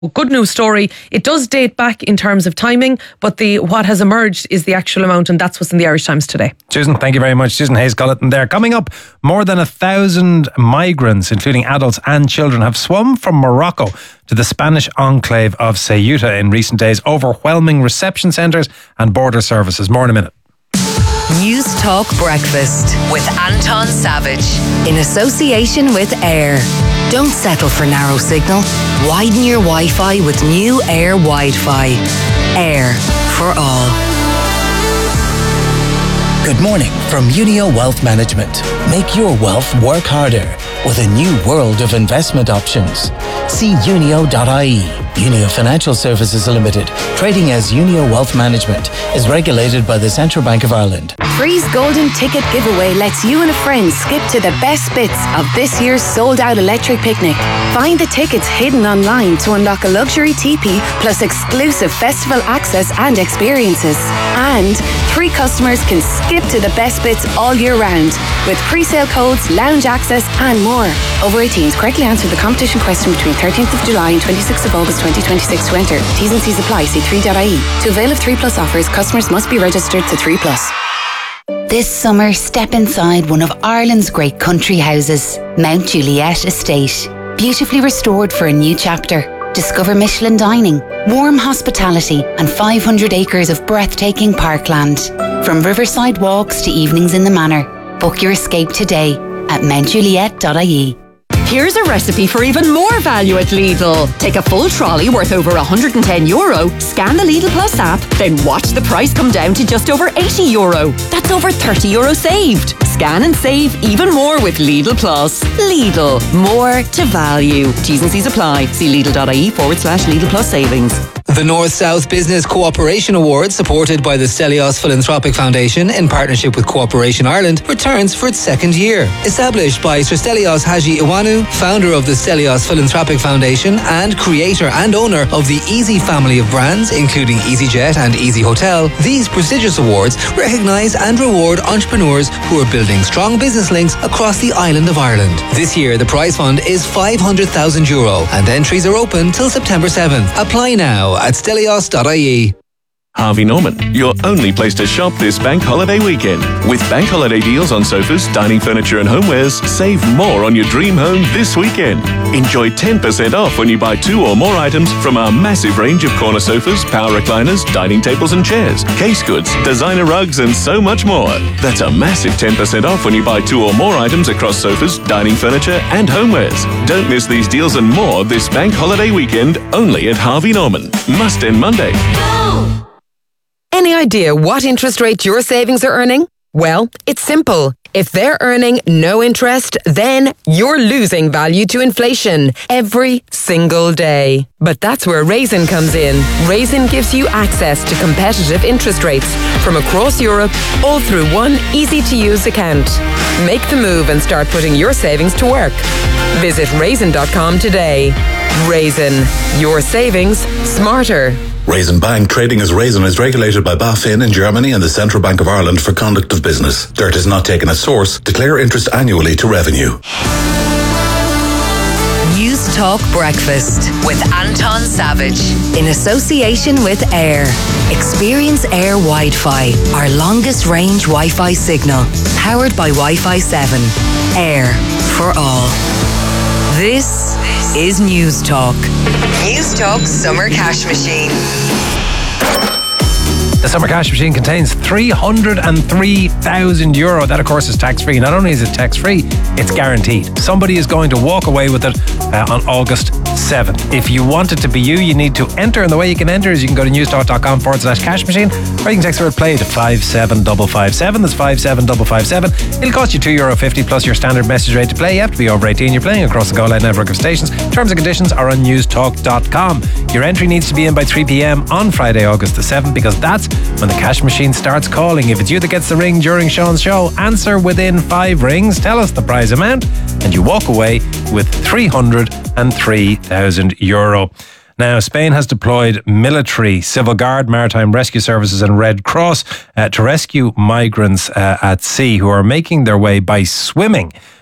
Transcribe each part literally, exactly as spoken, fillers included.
Good news story. It does date back in terms of timing, but the what has emerged is the actual amount, and that's what's in the Irish Times today. Susan, thank you very much. Susan Hayes-Culleton there. Coming up, more than a thousand migrants, including adults and children, have swum from Morocco to the Spanish enclave of Ceuta in recent days, overwhelming reception centres and border services. More in a minute. News Talk Breakfast with Anton Savage in association with Air. Don't settle for narrow signal. Widen your Wi-Fi with new Air Wi-Fi. Air for all. Good morning from Unio Wealth Management. Make your wealth work harder with a new world of investment options. See unio dot I E. Unio Financial Services Limited, trading as Unio Wealth Management, is regulated by the Central Bank of Ireland. Free's Golden Ticket Giveaway lets you and a friend skip to the best bits of this year's sold-out electric picnic. Find the tickets hidden online to unlock a luxury teepee plus exclusive festival access and experiences. And three customers can skip to the best bits all year round with pre-sale codes, lounge access and more. Over eighteens, correctly answer the competition question between thirteenth of July and twenty-sixth of August twenty twenty-six to enter. T's and C's apply. See three dot I E. To avail of three plus offers, customers must be registered to three plus. This summer, step inside one of Ireland's great country houses, Mount Juliet Estate. Beautifully restored for a new chapter. Discover Michelin dining, warm hospitality and five hundred acres of breathtaking parkland. From riverside walks to evenings in the manor. Book your escape today at mount juliet dot I E. Here's a recipe for even more value at Lidl. Take a full trolley worth over one hundred ten euro, scan the Lidl Plus app, then watch the price come down to just over eighty euro. That's over thirty euro saved. Scan and save even more with Lidl Plus. Lidl, more to value. T's and C's apply. See lidl dot I E forward slash Lidl Plus savings. The North-South Business Cooperation Award, supported by the Stelios Philanthropic Foundation in partnership with Cooperation Ireland, returns for its second year. Established by Sir Stelios Haji Iwanu, founder of the Stelios Philanthropic Foundation and creator and owner of the Easy family of brands, including EasyJet and Easy Hotel, these prestigious awards recognise and reward entrepreneurs who are building strong business links across the island of Ireland. This year, the prize fund is five hundred thousand euro and entries are open till September seventh. Apply now at stelios dot I E. Harvey Norman, your only place to shop this bank holiday weekend. With bank holiday deals on sofas, dining furniture and homewares, save more on your dream home this weekend. Enjoy ten percent off when you buy two or more items from our massive range of corner sofas, power recliners, dining tables and chairs, case goods, designer rugs and so much more. That's a massive ten percent off when you buy two or more items across sofas, dining furniture and homewares. Don't miss these deals and more this bank holiday weekend only at Harvey Norman. Must end Monday. Any idea what interest rate your savings are earning? Well, it's simple. If they're earning no interest, then you're losing value to inflation every single day. But that's where Raisin comes in. Raisin gives you access to competitive interest rates from across Europe, all through one easy-to-use account. Make the move and start putting your savings to work. Visit raisin dot com today. Raisin, your savings smarter. Raisin Bank, trading as Raisin, is regulated by BaFin in Germany and the Central Bank of Ireland for conduct of business. Dirt is not taken as source. Declare interest annually to revenue. News Talk Breakfast with Anton Savage in association with Air. Experience Air Wi-Fi, our longest range Wi-Fi signal, powered by Wi-Fi seven. Air for all. This is News Talk. News Talk Summer Cash Machine. The Summer Cash Machine contains three hundred three thousand euro. That, of course, is tax-free. Not only is it tax-free, it's guaranteed. Somebody is going to walk away with it uh, on August seventh. If you want it to be you, you need to enter. And the way you can enter is you can go to newstalk.com forward slash cash machine, or you can text the word play to five seven five five seven. That's five seven five five seven. It'll cost you two euro fifty plus your standard message rate to play. You have to be over eighteen. You're playing across the Go Loud network of stations. Terms and conditions are on newstalk dot com. Your entry needs to be in by three p.m. on Friday, August the seventh, because that's when the cash machine starts calling. If it's you that gets the ring during Sean's show, answer within five rings, tell us the prize amount, and you walk away with three hundred three thousand euro. Now, Spain has deployed military, Civil Guard, Maritime Rescue Services and Red Cross uh, to rescue migrants uh, at sea who are making their way by swimming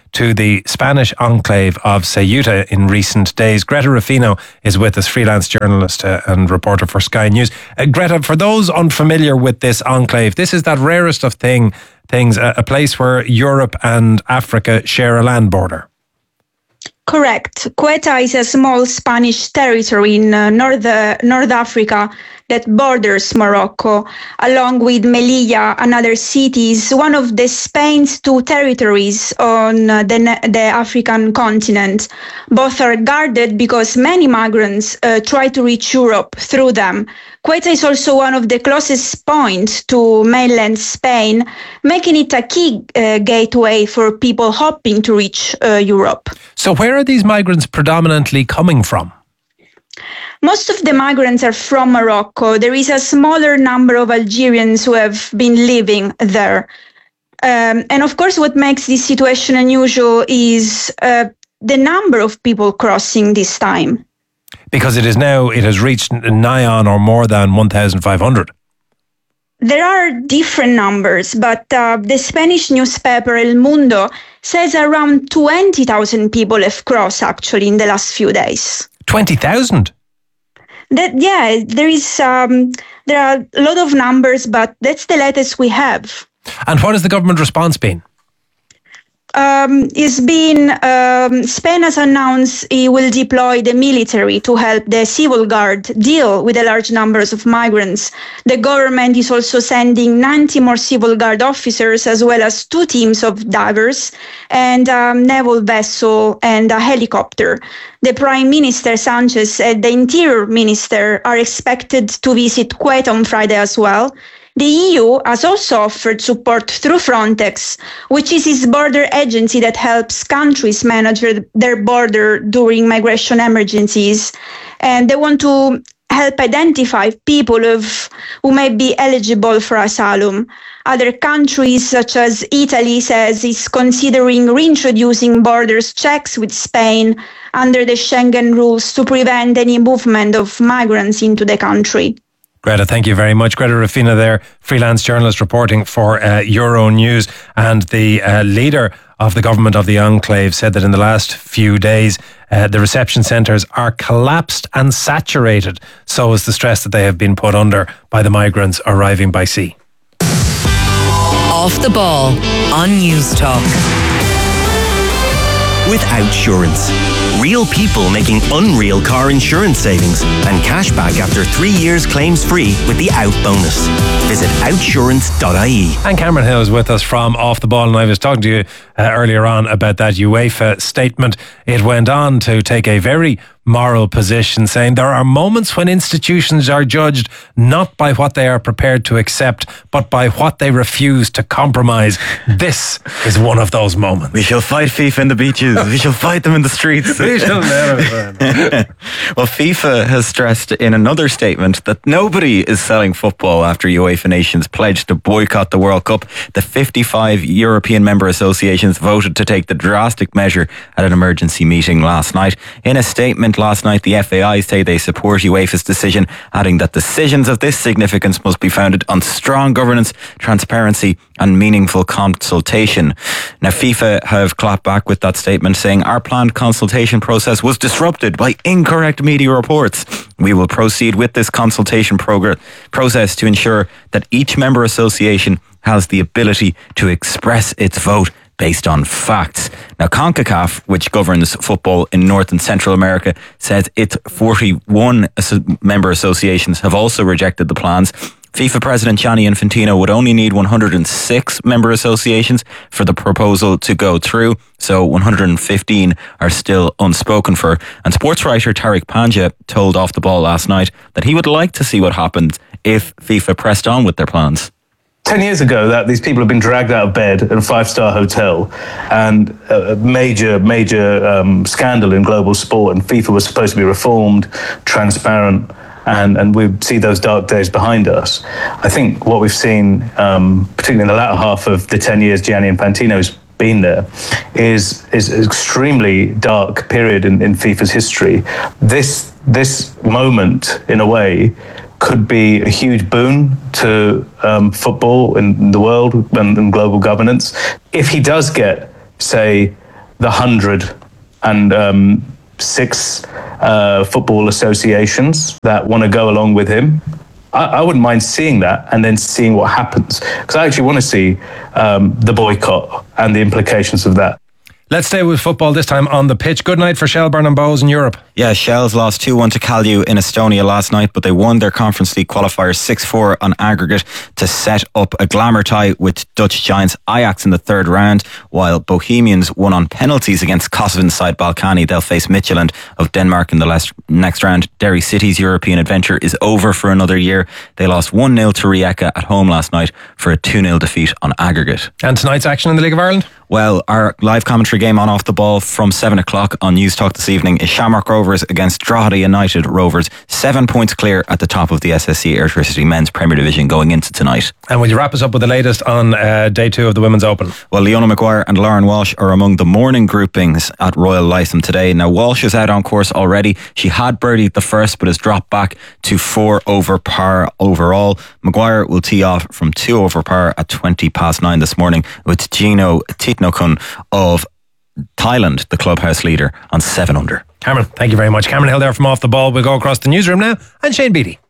to the Spanish enclave of Ceuta in recent days. Greta Rufino is with us, freelance journalist uh, and reporter for Sky News. Uh, Greta, for those unfamiliar with this enclave, this is that rarest of thing, things, a, a place where Europe and Africa share a land border. Correct. Ceuta is a small Spanish territory in uh, North, uh, North Africa that borders Morocco, along with Melilla and other cities, one of the Spain's two territories on uh, the, the African continent. Both are guarded because many migrants uh, try to reach Europe through them. Ceuta is also one of the closest points to mainland Spain, making it a key uh, gateway for people hoping to reach uh, Europe. So where are these migrants predominantly coming from? Most of the migrants are from Morocco. There is a smaller number of Algerians who have been living there. Um, and of course, what makes this situation unusual is uh, the number of people crossing this time. Because it is now, it has reached nigh on or more than one thousand five hundred. There are different numbers, but uh, the Spanish newspaper El Mundo says around twenty thousand people have crossed actually in the last few days. twenty thousand? That, yeah, there is um, there are a lot of numbers, but that's the latest we have. And what has the government response been? Um, it's been, um, Spain has announced it will deploy the military to help the civil guard deal with the large numbers of migrants. The government is also sending ninety more civil guard officers, as well as two teams of divers and a naval vessel and a helicopter. The Prime Minister Sanchez and the Interior Minister are expected to visit Ceuta on Friday as well. The E U has also offered support through Frontex, which is its border agency that helps countries manage their border during migration emergencies. And they want to help identify people of, who may be eligible for asylum. Other countries, such as Italy, says is considering reintroducing borders checks with Spain under the Schengen rules to prevent any movement of migrants into the country. Greta, thank you very much. Greta Rufino there, freelance journalist reporting for uh, Euronews. And the uh, leader of the government of the enclave said that in the last few days, uh, the reception centres are collapsed and saturated. So is the stress that they have been put under by the migrants arriving by sea. Off the ball on News Talk. With Outsurance. Real people making unreal car insurance savings and cash back after three years claims free with the Out bonus. Visit outsurance dot I E. And Cameron Hill is with us from Off the Ball, and I was talking to you uh, earlier on about that UEFA statement. It went on to take a very moral position, saying there are moments when institutions are judged not by what they are prepared to accept, but by what they refuse to compromise. This is one of those moments. We shall fight FIFA in the beaches. We shall fight them in the streets. We shall never. Well, FIFA has stressed in another statement that nobody is selling football after UEFA nations pledged to boycott the World Cup. The fifty-five European member associations voted to take the drastic measure at an emergency meeting last night. In a statement last night, the F A I say they support UEFA's decision, adding that decisions of this significance must be founded on strong governance, transparency and meaningful consultation. Now, FIFA have clapped back with that statement, saying our planned consultation process was disrupted by incorrect media reports. We will proceed with this consultation progr- process to ensure that each member association has the ability to express its vote based on facts. Now, CONCACAF, which governs football in North and Central America, says its forty-one member associations have also rejected the plans. FIFA President Gianni Infantino would only need one hundred six member associations for the proposal to go through, so one hundred fifteen are still unspoken for. And sports writer Tariq Panja told Off the Ball last night that he would like to see what happens if FIFA pressed on with their plans. Ten years ago, that these people have been dragged out of bed at a five-star hotel, and a major, major um, scandal in global sport, and FIFA was supposed to be reformed, transparent, and, and we see those dark days behind us. I think what we've seen, um, particularly in the latter half of the ten years Gianni Infantino's been there, is is an extremely dark period in, in FIFA's history. This this moment, in a way, could be a huge boon to um, football in the world and, and global governance. If he does get, say, the hundred and um, six uh, football associations that want to go along with him. I, I wouldn't mind seeing that and then seeing what happens, because I actually want to see um, the boycott and the implications of that. Let's stay with football, this time on the pitch. Good night for Shelbourne and Bohs in Europe. Yeah, Shells lost two one to Kalju in Estonia last night, but they won their Conference League qualifiers six four on aggregate to set up a glamour tie with Dutch giants Ajax in the third round, while Bohemians won on penalties against Kosovan side Balkani. They'll face Midtjylland of Denmark in the last, next round. Derry City's European adventure is over for another year. They lost one nil to Rijeka at home last night for a two nil defeat on aggregate. And tonight's action in the League of Ireland? Well, our live commentary game on Off the Ball from seven o'clock on News Talk this evening is Shamrock Rovers against Drogheda United Rovers. Seven points clear at the top of the S S C Airtricity Men's Premier Division going into tonight. And will you wrap us up with the latest on uh, day two of the Women's Open? Well, Leona Maguire and Lauren Walsh are among the morning groupings at Royal Lytham today. Now, Walsh is out on course already. She had birdied the first but has dropped back to four over par overall. Maguire will tee off from two over par at twenty past nine this morning with Gino Titnokun of Thailand, the clubhouse leader, on seven under. Cameron, thank you very much. Cameron Hill there from Off the Ball. We'll go across the newsroom now, and Shane Beattie.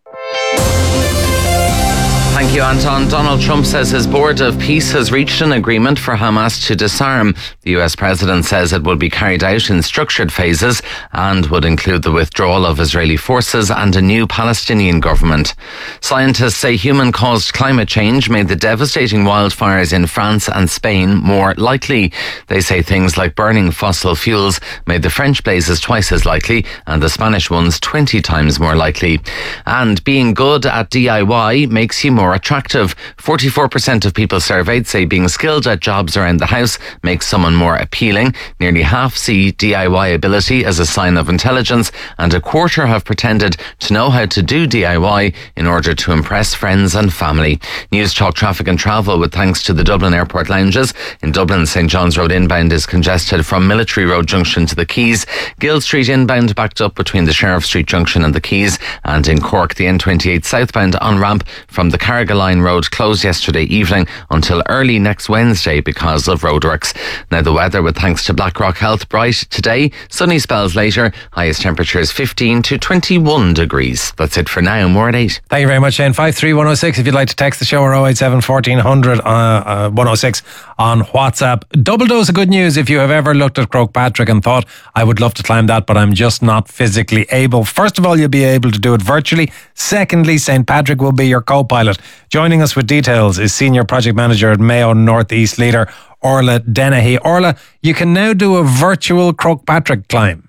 Thank you, Anton. Donald Trump says his board of peace has reached an agreement for Hamas to disarm. The U S president says it will be carried out in structured phases and would include the withdrawal of Israeli forces and a new Palestinian government. Scientists say human-caused climate change made the devastating wildfires in France and Spain more likely. They say things like burning fossil fuels made the French blazes twice as likely and the Spanish ones twenty times more likely. And being good at D I Y makes you more attractive. forty-four percent of people surveyed say being skilled at jobs around the house makes someone more appealing. Nearly half see D I Y ability as a sign of intelligence, and a quarter have pretended to know how to do D I Y in order to impress friends and family. News Talk traffic and travel with thanks to the Dublin Airport lounges. In Dublin, St John's Road inbound is congested from Military Road Junction to the Quays. Guild Street inbound backed up between the Sheriff Street Junction and the Quays. And in Cork, the N twenty-eight southbound on-ramp from the Carrigaline Road closed yesterday evening until early next Wednesday because of roadworks. Now the weather with thanks to Blackrock Health, bright today, sunny spells later, highest temperatures fifteen to twenty-one degrees. That's it for now. More at eight. Thank you very much, Shane. five three one oh six if you'd like to text the show, or oh eight seven, fourteen hundred, uh, uh, one oh six on WhatsApp. Double dose of good news if you have ever looked at Croke Patrick and thought, I would love to climb that, but I'm just not physically able. First of all, you'll be able to do it virtually. Secondly, Saint Patrick will be your co-pilot. Joining us with details is Senior Project Manager at Mayo Northeast Leader Orla Dennehy. Orla, you can now do a virtual Croke Patrick climb.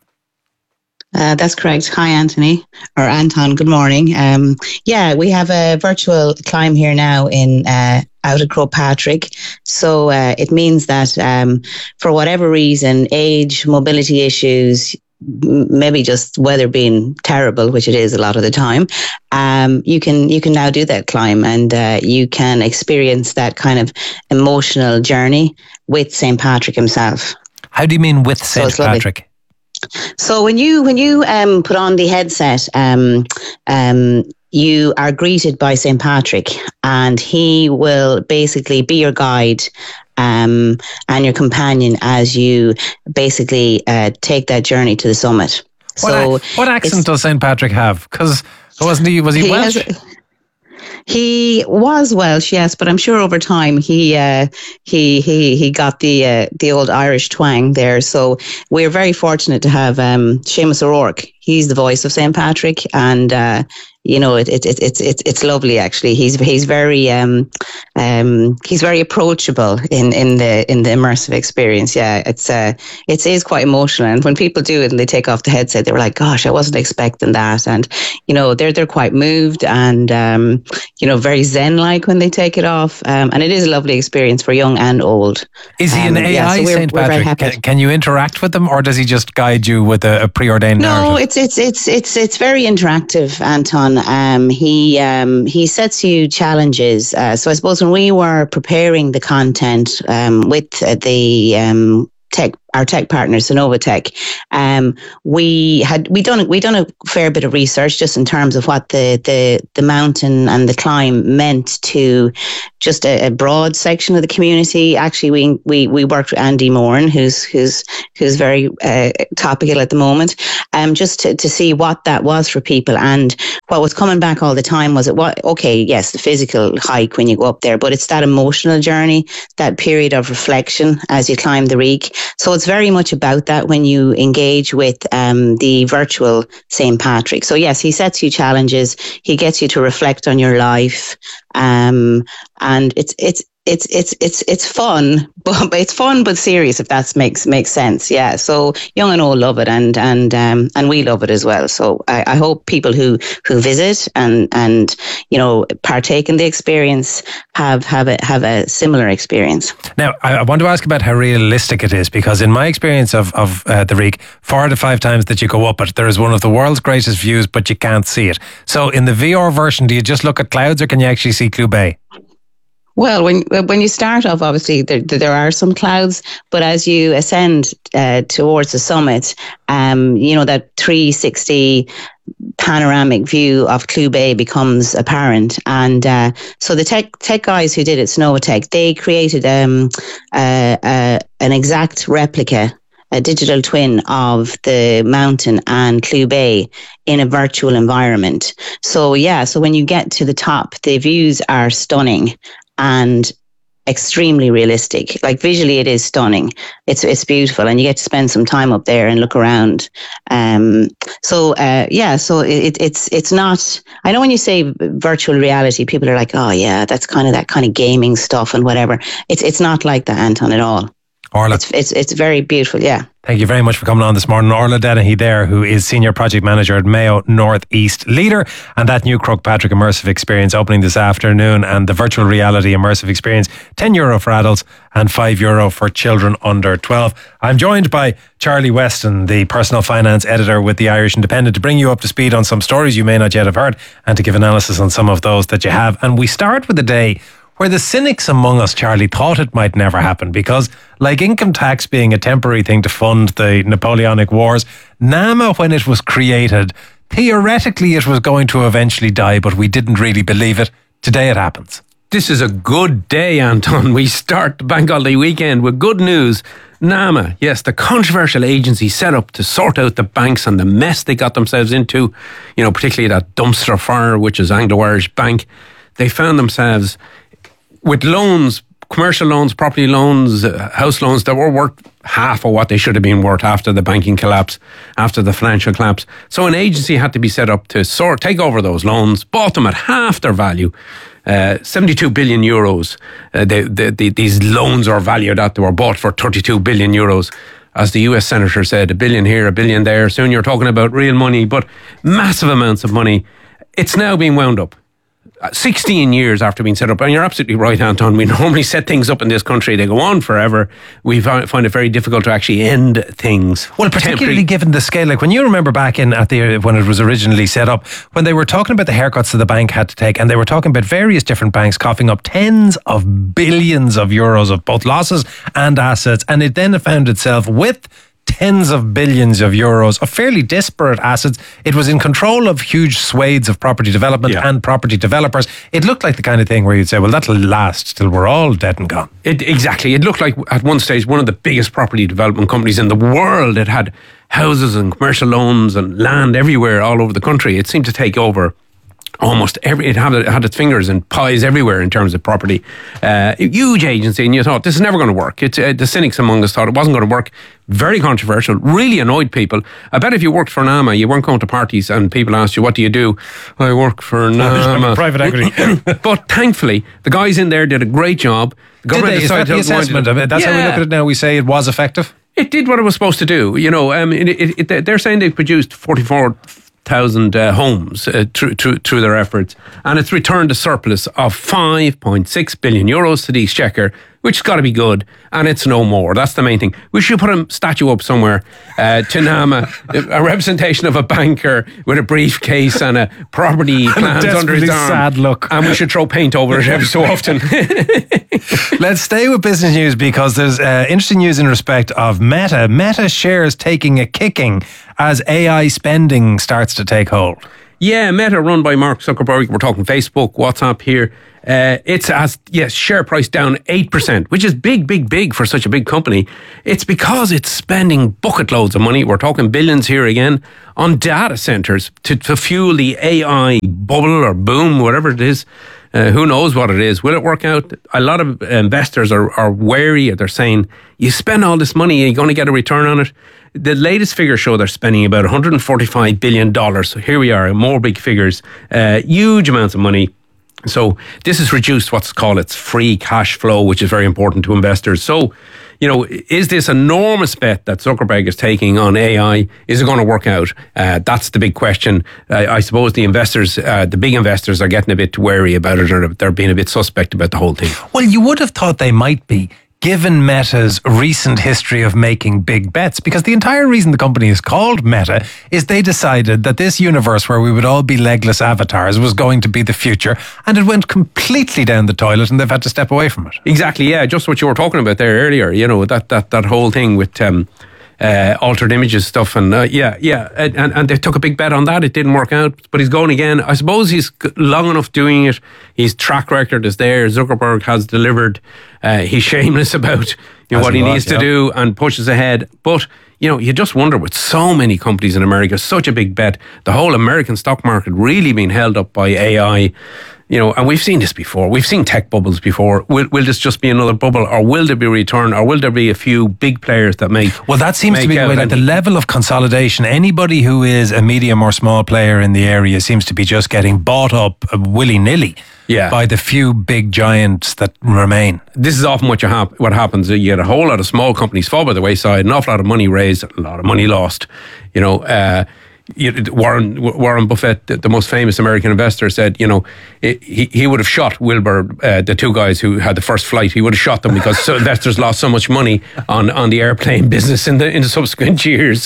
Uh, that's correct. Hi, Anthony, or Anton. Good morning. Um, yeah, we have a virtual climb here now in uh, out at Croke Patrick. So uh, it means that um, for whatever reason, age, mobility issues, maybe just weather being terrible, which it is a lot of the time, um, you can you can now do that climb, and uh, you can experience that kind of emotional journey with Saint Patrick himself. How do you mean with Saint So Patrick? So when you when you um, put on the headset, um, um, you are greeted by Saint Patrick, and he will basically be your guide um, and your companion as you basically uh, take that journey to the summit. What, so ac- what accent does Saint Patrick have? Because wasn't he was he, he Welsh? has- He was Welsh, yes, but I'm sure over time he uh, he he he got the uh, the old Irish twang there. So we're very fortunate to have um, Seamus O'Rourke. He's the voice of Saint Patrick, and uh, you know it, it, it it's it's it's lovely actually. He's he's very um, um, he's very approachable in, in the in the immersive experience. Yeah, it's uh, it is quite emotional, and when people do it and they take off the headset, they were like, "Gosh, I wasn't expecting that," and you know they're they're quite moved and um, you know very zen-like when they take it off, um, and it is a lovely experience for young and old. Is he um, an A I, yeah, so we're, Saint we're very Patrick? happy. Can, can you interact with him, or does he just guide you with a, a preordained No, narrative? it's it's it's it's it's very interactive, Anton. Um, he um, he sets you challenges. Uh, so I suppose when we were preparing the content um, with uh, the um, tech our tech partner, Synovatech, um, we had we done we done a fair bit of research just in terms of what the the the mountain and the climb meant to just a, a broad section of the community. Actually, we we we worked with Andy Moran, who's who's who's very uh, topical at the moment, um, just to, to see what that was for people. And what was coming back all the time was it what okay, yes, the physical hike when you go up there, but it's that emotional journey, that period of reflection as you climb the Reek. So it's very much about that when you engage with um, the virtual Saint Patrick. So yes, he sets you challenges. He gets you to reflect on your life, um, and it's it's it's it's it's it's fun, but it's fun but serious, if that makes makes sense. Yeah. So young and old love it, and and um, and we love it as well. So I, I hope people who who visit and and you know partake in the experience have have a have a similar experience. Now, I want to ask about how realistic it is, because in my experience of of uh, the Reek, four to five times that you go up it, there is one of the world's greatest views, but you can't see it. So in the V R version, do you just look at clouds, or can you actually see Clew Bay? Well, when when you start off, obviously there there are some clouds, but as you ascend uh, towards the summit, um, you know that three sixty panoramic view of Clew Bay becomes apparent. And uh, so the tech tech guys who did it, Synovatech, they created um uh, uh, an exact replica, a digital twin of the mountain and Clew Bay in a virtual environment. So yeah, so when you get to the top, the views are stunning and extremely realistic. Like visually, it is stunning. It's it's beautiful, and you get to spend some time up there and look around. Um, so uh, yeah, so it, it's it's not. I know when you say virtual reality, people are like, oh yeah, that's kind of that kind of gaming stuff and whatever. It's it's not like that, Anton, at all. Orla. It's, it's it's very beautiful, yeah. Thank you very much for coming on this morning. Orla Dennehy there, who is Senior Project Manager at Mayo North East Leader, and that new Croagh Patrick Immersive Experience opening this afternoon, and the virtual reality immersive experience, ten euro for adults and five euro for children under twelve. I'm joined by Charlie Weston, the personal finance editor with the Irish Independent, to bring you up to speed on some stories you may not yet have heard and to give analysis on some of those that you have. And we start with the day where the cynics among us, Charlie, thought it might never happen, because like income tax being a temporary thing to fund the Napoleonic Wars, NAMA, when it was created, theoretically it was going to eventually die, but we didn't really believe it. Today it happens. This is a good day, Anton. We start the Bank Holiday weekend with good news. NAMA, yes, the controversial agency set up to sort out the banks and the mess they got themselves into, you know, particularly that dumpster fire, which is Anglo-Irish Bank. They found themselves with loans, commercial loans, property loans, uh, house loans that were worth half of what they should have been worth after the banking collapse, after the financial collapse. So an agency had to be set up to sort, take over those loans, bought them at half their value, uh, seventy-two billion euros. Uh, they, they, they, these loans are valued at, they were bought for thirty-two billion euros. As the U S Senator said, a billion here, a billion there. Soon you're talking about real money, but massive amounts of money. It's now being wound up. sixteen years after being set up. And you're absolutely right, Anton. We normally set things up in this country. They go on forever. We find it very difficult to actually end things. Well, particularly given the scale. Like when you remember back in at the when it was originally set up, when they were talking about the haircuts that the bank had to take, and they were talking about various different banks coughing up tens of billions of euros of both losses and assets. And it then found itself with tens of billions of euros of fairly disparate assets. It was in control of huge swathes of property development yeah. and property developers. It looked like the kind of thing where you'd say, well, that'll last till we're all dead and gone. It, exactly. It looked like at one stage one of the biggest property development companies in the world. It had houses and commercial loans and land everywhere all over the country. It seemed to take over almost every, it had, it had its fingers and pies everywhere in terms of property. Uh, huge agency, and you thought, this is never going to work. It's, uh, the cynics among us thought it wasn't going to work. Very controversial, really annoyed people. I bet if you worked for NAMA, you weren't going to parties and people asked you, what do you do? I work for NAMA. Private equity. But thankfully, the guys in there did a great job. The government did they? Is that the assessment of it? That's yeah. how we look at it now. We say it was effective? It did what it was supposed to do. You know, um, it, it, it, they're saying they produced forty-four thousand uh, homes uh, through, through, through their efforts. And it's returned a surplus of five point six billion euros to the Exchequer, which has got to be good. And it's no more. That's the main thing. We should put a statue up somewhere uh, to Nama, a representation of a banker with a briefcase and a property plans under his arm. Sad look. And we should throw paint over it every so often. Let's stay with business news because there's uh, interesting news in respect of Meta. Meta shares taking a kicking as A I spending starts to take hold. Yeah, Meta, run by Mark Zuckerberg. We're talking Facebook, WhatsApp here. Uh, it's has, yes, share price down eight percent, which is big, big, big for such a big company. It's because it's spending bucket loads of money. We're talking billions here again on data centers to, to fuel the A I bubble or boom, whatever it is. Uh, who knows what it is? Will it work out? A lot of investors are, are wary. They're saying, you spend all this money, are you going to get a return on it? The latest figures show they're spending about one hundred forty-five billion dollars. So here we are, more big figures, uh, huge amounts of money. So this has reduced what's called its free cash flow, which is very important to investors. So, you know, is this enormous bet that Zuckerberg is taking on A I? Is it going to work out? Uh, that's the big question. Uh, I suppose the investors, uh, the big investors are getting a bit wary about it, or they're being a bit suspect about the whole thing. Well, you would have thought they might be, given Meta's recent history of making big bets, because the entire reason the company is called Meta is they decided that this universe where we would all be legless avatars was going to be the future, and it went completely down the toilet and they've had to step away from it. Exactly, yeah, just what you were talking about there earlier, you know, that that, that whole thing with um, uh, altered images stuff, and uh, yeah, yeah, and, and they took a big bet on that. It didn't work out, but he's going again. I suppose he's long enough doing it. His track record is there. Zuckerberg has delivered. Uh, he's shameless about you know, what he, he was, needs yeah. to do and pushes ahead. But, you know, you just wonder with so many companies in America, such a big bet, the whole American stock market really being held up by A I. You know, and we've seen this before. We've seen tech bubbles before. Will, will this just be another bubble, or will there be a return, or will there be a few big players that make? Well, that seems to be the way. Like the level of consolidation. Anybody who is a medium or small player in the area seems to be just getting bought up willy nilly. Yeah. By the few big giants that remain. This is often what you hap- what happens. You get a whole lot of small companies fall by the wayside, an awful lot of money raised, a lot of money lost. You know. Uh, Warren Warren Buffett, the most famous American investor, said, you know, he he would have shot Wilbur, uh, the two guys who had the first flight. He would have shot them because so investors lost so much money on, on the airplane business in the in the subsequent years.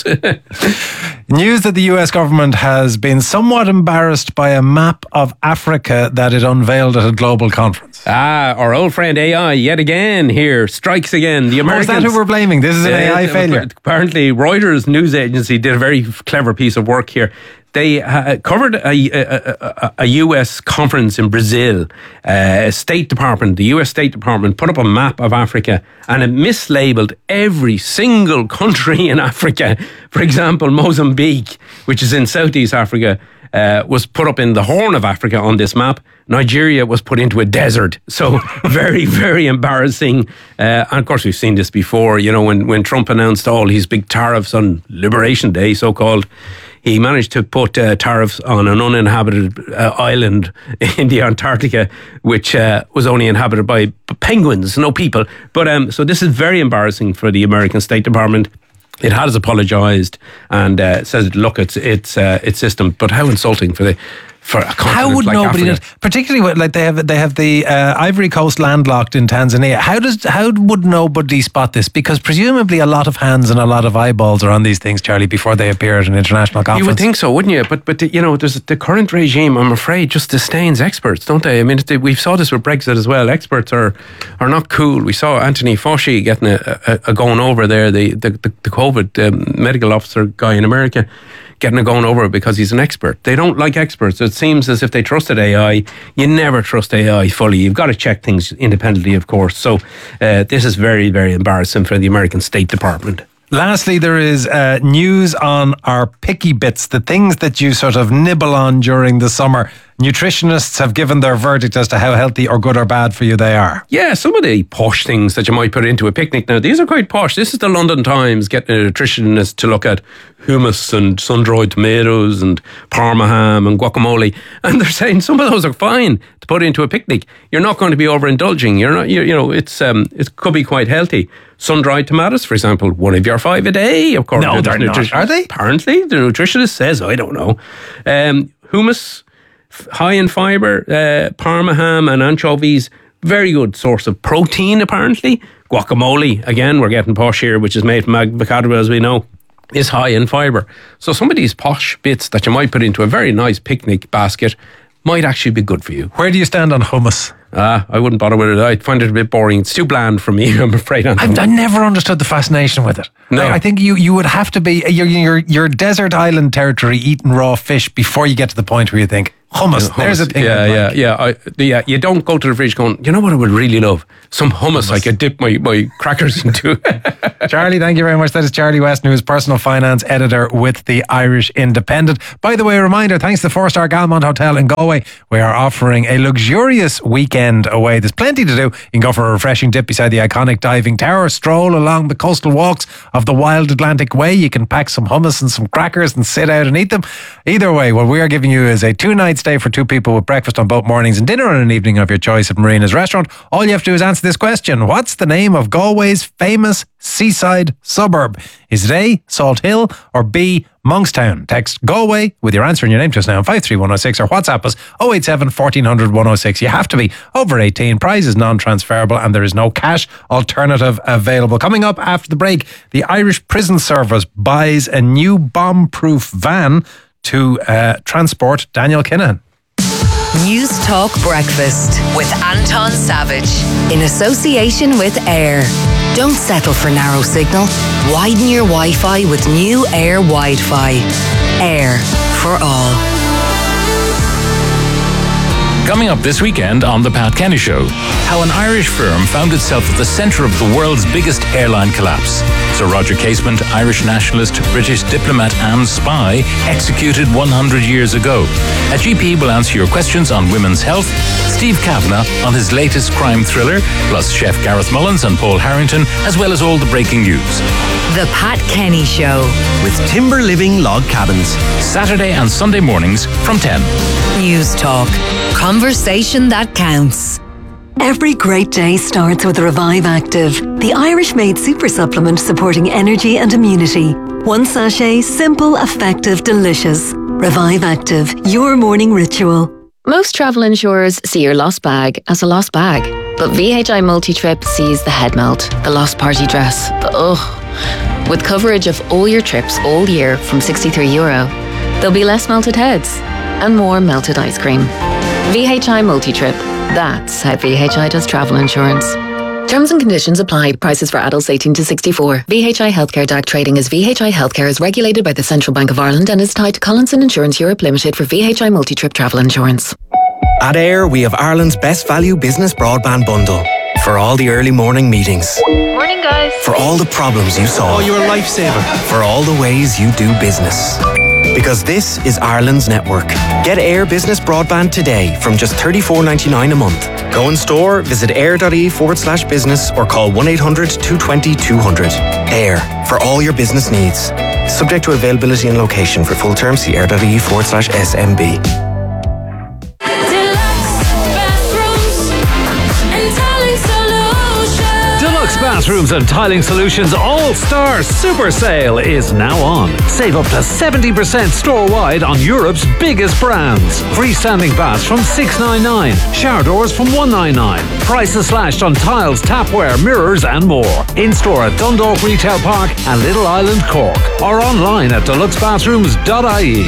News that the U S government has been somewhat embarrassed by a map of Africa that it unveiled at a global conference. Ah, our old friend A I yet again here strikes again. The Americans. Oh, is that who we're blaming? This is an uh, A I failure. Apparently, Reuters news agency did a very clever piece of work here. They uh, covered a, a, a, a U S conference in Brazil. Uh, State Department, the U S State Department, put up a map of Africa, and it mislabeled every single country in Africa. For example, Mozambique, which is in Southeast Africa, uh, was put up in the Horn of Africa on this map. Nigeria was put into a desert. So very, very embarrassing. Uh, and of course, we've seen this before. You know, when, when Trump announced all his big tariffs on Liberation Day, so-called, he managed to put uh, tariffs on an uninhabited uh, island in the Antarctica, which uh, was only inhabited by penguins, no people. But um, so this is very embarrassing for the American State Department. It has apologised and uh, says, look, it's it's uh, it's system. But how insulting for the for a continent how would like nobody, Africa. particularly like they have they have the uh, Ivory Coast landlocked in Tanzania. How does how would nobody spot this? Because presumably a lot of hands and a lot of eyeballs are on these things, Charlie, before they appear at an international conference. You would think so, wouldn't you? But but you know, there's the current regime, I'm afraid, just disdains experts, don't they? I mean, we saw this with Brexit as well. Experts are are not cool. We saw Anthony Fauci getting a, a, a going over there, the the the, the COVID um, medical officer guy in America, getting a going over because he's an expert. They don't like experts. It seems as if they trusted A I. You never trust A I fully. You've got to check things independently, of course. So uh, this is very, very embarrassing for the American State Department. Lastly, there is uh, news on our picky bits, the things that you sort of nibble on during the summer. nutritionists have given their verdict as to how healthy or good or bad for you they are. Yeah, some of the posh things that you might put into a picnic now, these are quite posh. This is the London Times getting a nutritionist to look at hummus and sun-dried tomatoes and parma ham and guacamole, and they're saying some of those are fine to put into a picnic. You're not going to be overindulging. You're not, you, you know, it's um, it could be quite healthy. Sun-dried tomatoes, for example, one of your five a day. Of course, no, they're not. Are they? Apparently, the nutritionist says. I don't know. Um, hummus, f- high in fibre, uh, parma ham and anchovies, very good source of protein. Apparently, guacamole. Again, we're getting posh here, which is made from avocado, as we know, is high in fibre. So some of these posh bits that you might put into a very nice picnic basket might actually be good for you. Where do you stand on hummus? Ah, I wouldn't bother with it. I find it a bit boring. It's too bland for me, I'm afraid. I've, I never understood the fascination with it. No. I, I think you, you would have to be, you're, you're, you're desert island territory eating raw fish before you get to the point where you think, hummus, hummus. there's a thing. Yeah, yeah, like. yeah, I, yeah. You don't go to the fridge going, you know what I would really love? Some hummus, hummus. I could dip my, my crackers into. Charlie, thank you very much. That is Charlie Weston, who is personal finance editor with the Irish Independent. By the way, a reminder, thanks to the four-star Galmont Hotel in Galway, we are offering a luxurious weekend away. There's plenty to do. You can go for a refreshing dip beside the iconic diving tower, stroll along the coastal walks of the Wild Atlantic Way. You can pack some hummus and some crackers and sit out and eat them. Either way, what we are giving you is a two-night stay for two people with breakfast on both mornings and dinner on an evening of your choice at Marina's Restaurant. All you have to do is answer this question. What's the name of Galway's famous seaside suburb? Is it A, Salt Hill, or B, Monkstown? Text Galway with your answer and your name to us now on five three one oh six or WhatsApp us oh eight seven, fourteen hundred, one oh six. You have to be over eighteen. Prize is non-transferable and there is no cash alternative available. Coming up after the break, the Irish Prison Service buys a new bomb-proof van to uh, transport Daniel Kinahan. News Talk Breakfast with Anton Savage in association with Air. Don't settle for narrow signal. Widen your Wi-Fi with new Air Wi-Fi. Air for all. Coming up this weekend on The Pat Kenny Show, how an Irish firm found itself at the centre of the world's biggest airline collapse. Sir Roger Casement, Irish nationalist, British diplomat and spy, executed one hundred years ago. A G P will answer your questions on women's health, Steve Kavanagh on his latest crime thriller, plus Chef Gareth Mullins and Paul Harrington, as well as all the breaking news. The Pat Kenny Show. With Timber Living Log Cabins. Saturday and Sunday mornings from ten. News Talk. Conversation that counts. Every great day starts with Revive Active, the Irish-made super supplement supporting energy and immunity. One sachet, simple, effective, delicious. Revive Active, your morning ritual. Most travel insurers see your lost bag as a lost bag. But V H I Multi-Trip sees the head melt, the lost party dress, the ugh. With coverage of all your trips all year from sixty-three euro, there'll be less melted heads and more melted ice cream. V H I Multi-Trip. That's how V H I does travel insurance. Terms and conditions apply. Prices for adults eighteen to sixty-four. V H I Healthcare D A C trading as V H I Healthcare is regulated by the Central Bank of Ireland and is tied to Collinson Insurance Europe Limited for V H I Multi-Trip travel insurance. At Air, we have Ireland's best value business broadband bundle. For all the early morning meetings. Morning, guys. For all the problems you solve. Oh, you're a lifesaver. For all the ways you do business. Because this is Ireland's network. Get Air Business Broadband today from just thirty-four ninety-nine a month. Go in store, visit air.ie forward slash business or call one eight hundred, two two zero, two hundred. Air, for all your business needs. Subject to availability and location. For full terms, see air.ie forward slash SMB. Bathrooms and Tiling Solutions All-Star Super Sale is now on. Save up to seventy percent store-wide on Europe's biggest brands. Freestanding baths from six ninety-nine, shower doors from one ninety-nine. Prices slashed on tiles, tapware, mirrors and more. In-store at Dundalk Retail Park and Little Island, Cork. Or online at deluxe bathrooms dot I E.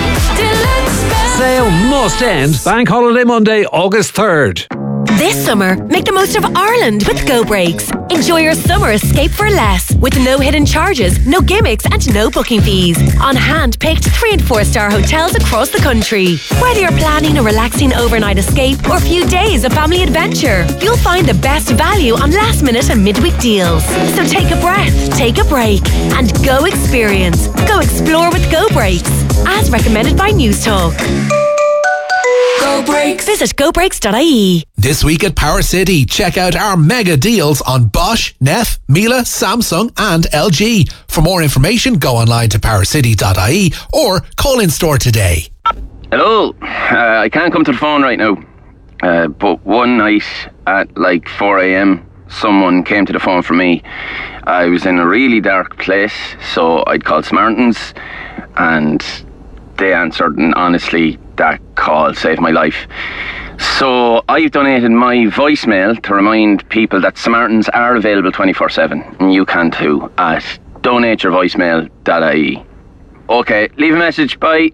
Sale must end Bank Holiday Monday, August third. This summer, make the most of Ireland with Go Breaks. Enjoy your summer escape for less with no hidden charges, no gimmicks and no booking fees. On hand-picked three and four star hotels across the country. Whether you're planning a relaxing overnight escape or a few days of family adventure, you'll find the best value on last minute and midweek deals. So take a breath, take a break and go experience. Go explore with Go Breaks. As recommended by News Talk. brakes. Visit go brakes dot I E. This week at Power City, check out our mega deals on Bosch, Neff, Miele, Samsung and L G. For more information, go online to power city dot I E or call in store today. Hello, uh, I can't come to the phone right now, uh, but one night at like four a.m. someone came to the phone for me. I was in a really dark place, so I'd called Samaritans and they answered, and honestly that call saved my life. So I've donated my voicemail to remind people that Samaritans are available twenty-four seven, and you can too, at donate your voicemail dot I E. Okay, leave a message, bye.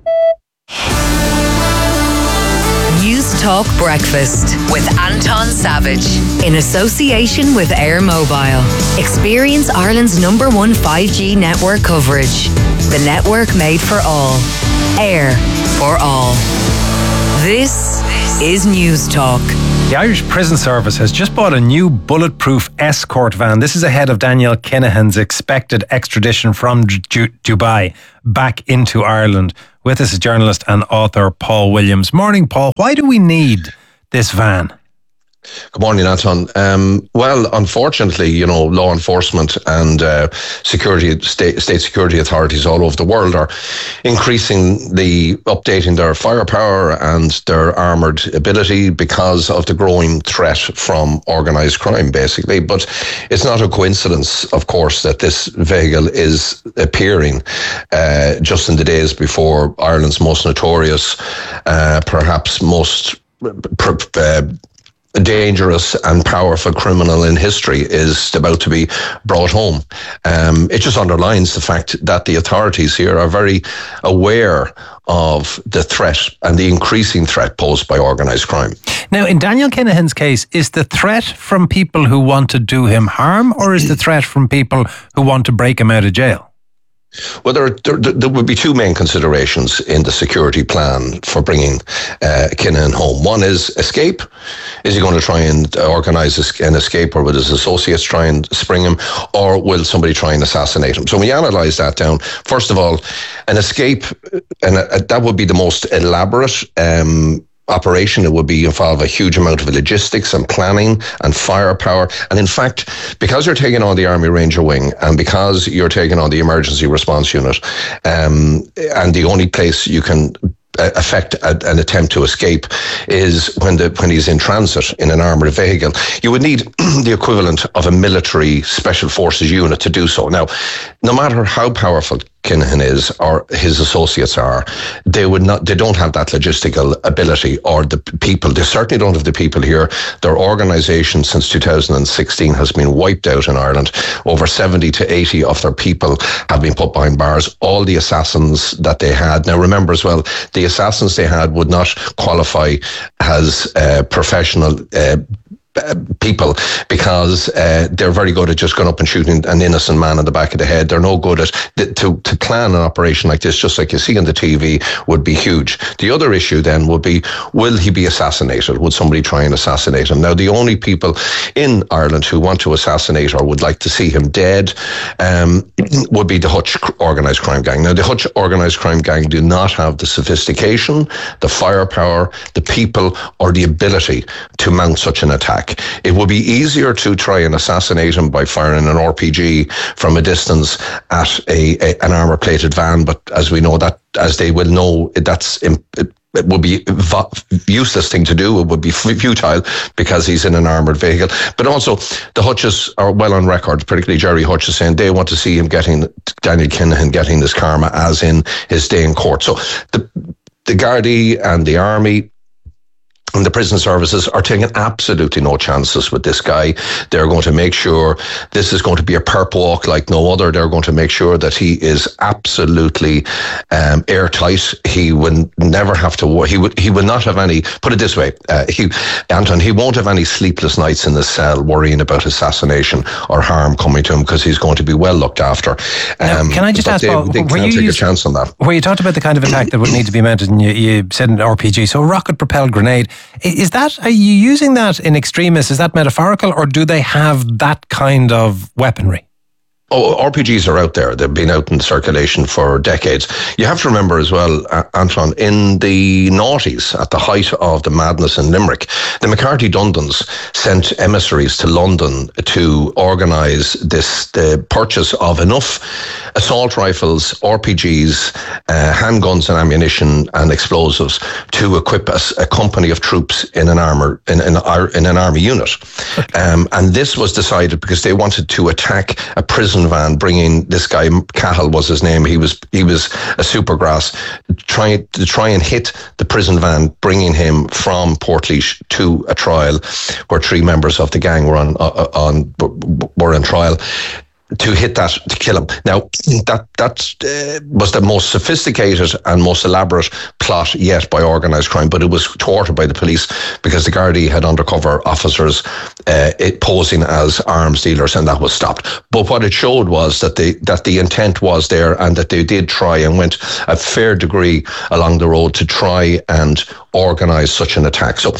News Talk Breakfast with Anton Savage in association with Air Mobile. Experience Ireland's number one five G network coverage. The network made for all. Air for all. This is News Talk. The Irish Prison Service has just bought a new bulletproof escort van. This is ahead of Daniel Kinahan's expected extradition from Ju- Dubai back into Ireland. With us is journalist and author Paul Williams. Morning, Paul. Why do we need this van? Good morning, Anton. Um, well, unfortunately, you know, law enforcement and uh, security, state, state security authorities all over the world are increasing the, updating their firepower and their armoured ability because of the growing threat from organised crime, basically. But it's not a coincidence, of course, that this vehicle is appearing uh, just in the days before Ireland's most notorious, uh, perhaps most uh, a dangerous and powerful criminal in history is about to be brought home. Um, it just underlines the fact that the authorities here are very aware of the threat and the increasing threat posed by organised crime. Now, in Daniel Kinahan's case, is the threat from people who want to do him harm, or is the threat from people who want to break him out of jail? Well, there, there, there would be two main considerations in the security plan for bringing uh, Kinahan home. One is escape. Is he going to try and organise an escape, or will his associates try and spring him, or will somebody try and assassinate him? So when you analyse that down, first of all, an escape, and that would be the most elaborate um operation. It would be involve a huge amount of logistics and planning and firepower. And in fact, because you're taking on the Army Ranger Wing and because you're taking on the Emergency Response Unit, um, and the only place you can affect a, an attempt to escape is when the when he's in transit in an armoured vehicle, you would need the equivalent of a military special forces unit to do so. Now, no matter how powerful Kinahan is or his associates are, they would not they don't have that logistical ability, or the people, they certainly don't have the people here. Their organisation since two thousand sixteen has been wiped out in Ireland. Over seventy to eighty of their people have been put behind bars. All the assassins that they had, now remember as well, the assassins they had would not qualify as uh, professional uh, people, because uh, they're very good at just going up and shooting an innocent man in the back of the head. They're no good at to to plan an operation like this, just like you see on the T V, would be huge. The other issue then would be, will he be assassinated? Would somebody try and assassinate him? Now, the only people in Ireland who want to assassinate or would like to see him dead um, would be the Hutch organised crime gang. Now, the Hutch organised crime gang do not have the sophistication, the firepower, the people, or the ability to mount such an attack. It would be easier to try and assassinate him by firing an R P G from a distance at a, a an armour-plated van, but as we know, that as they will know, that's it, it would be a useless thing to do. It would be futile because he's in an armoured vehicle. But also, the Hutches are well on record, particularly Jerry Hutch, is saying they want to see him getting, Daniel Kinahan getting this karma as in his day in court. So the the Gardaí and the Army and the prison services are taking absolutely no chances with this guy. They're going to make sure this is going to be a perp walk like no other. They're going to make sure that he is absolutely um, airtight. He will never have to. He would. He will not have any. Put it this way, uh, he, Anton. He won't have any sleepless nights in the cell worrying about assassination or harm coming to him, because he's going to be well looked after. Um, now, can I just ask, they, Paul, they were can't you take used, a chance on that? Where you talked about the kind of attack that would need to be mounted, and you, you said an R P G, so a rocket-propelled grenade. Is that, are you using that in extremis? Is that metaphorical, or do they have that kind of weaponry? oh, R P Gs are out there. They've been out in circulation for decades. You have to remember as well, uh, Anton, in the noughties, at the height of the madness in Limerick, the McCarthy Dundons sent emissaries to London to organise this, the purchase of enough assault rifles, R P Gs, uh, handguns and ammunition and explosives to equip a, a company of troops in an armour, in, in, in an army unit. Um, and this was decided because they wanted to attack a prison van bringing this guy, Cahill was his name, he was he was a supergrass, trying to try and hit the prison van bringing him from Portlaoise to a trial where three members of the gang were on uh, on were on trial, to hit that, to kill him. Now, that that uh, was the most sophisticated and most elaborate plot yet by organised crime, but it was thwarted by the police because the Gardaí had undercover officers uh, it posing as arms dealers, and that was stopped. But what it showed was that the, that the intent was there, and that they did try and went a fair degree along the road to try and organise such an attack. So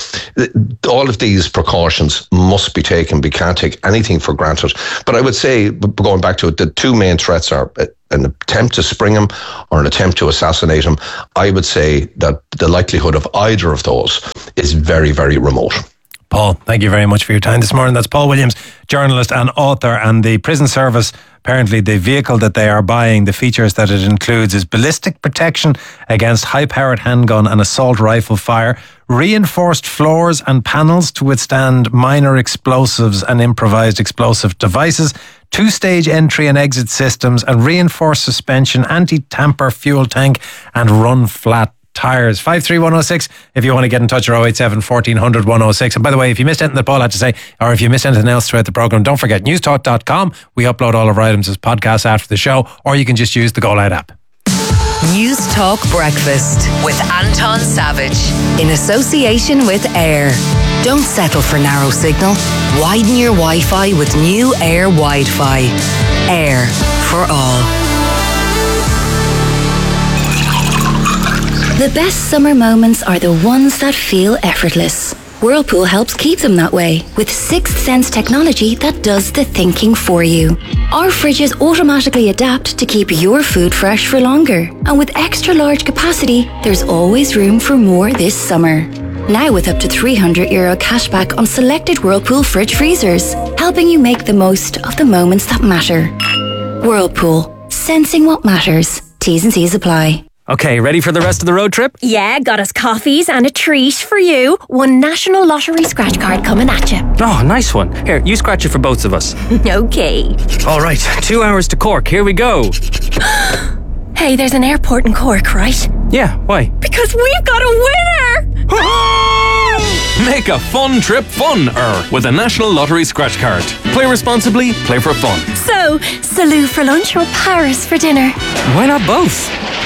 all of these precautions must be taken. We can't take anything for granted. But I would say, going back to it, the two main threats are an attempt to spring him or an attempt to assassinate him. I would say that the likelihood of either of those is very, very remote. Paul, thank you very much for your time this morning. That's Paul Williams, journalist and author. And the prison service, apparently the vehicle that they are buying, the features that it includes is ballistic protection against high-powered handgun and assault rifle fire, reinforced floors and panels to withstand minor explosives and improvised explosive devices, two-stage entry and exit systems, and reinforced suspension, anti-tamper fuel tank, and run-flat tyres. five three one oh six if you want to get in touch, or oh eight seven, fourteen hundred, one oh six. And by the way, if you missed anything that Paul had to say, or if you missed anything else throughout the programme, don't forget newstalk dot com. We upload all of our items as podcasts after the show, or you can just use the Go Loud app. News Talk Breakfast with Anton Savage in association with Air. Don't settle for narrow signal. Widen your Wi-Fi with new Air Wi-Fi. Air for all. The best summer moments are the ones that feel effortless. Whirlpool helps keep them that way with Sixth Sense technology that does the thinking for you. Our fridges automatically adapt to keep your food fresh for longer. And with extra large capacity, there's always room for more this summer. Now with up to three hundred euro cashback on selected Whirlpool fridge freezers, helping you make the most of the moments that matter. Whirlpool, sensing what matters. T's and C's apply. Okay, ready for the rest of the road trip? Yeah, got us coffees and a treat for you. One National Lottery scratch card coming at you. Oh, nice one. Here, you scratch it for both of us. Okay. All right, two hours to Cork. Here we go. Hey, there's an airport in Cork, right? Yeah, why? Because we've got a winner! Make a fun trip fun-er with a National Lottery scratch card. Play responsibly, play for fun. So, Salou for lunch or Paris for dinner? Why not both?